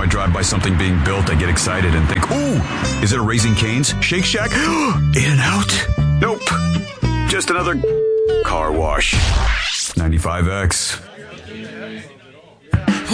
I drive by something being built, I get excited and think, ooh, is it a Raising Cane's? Shake Shack? In-N-Out? Nope. Just another car wash. 95X.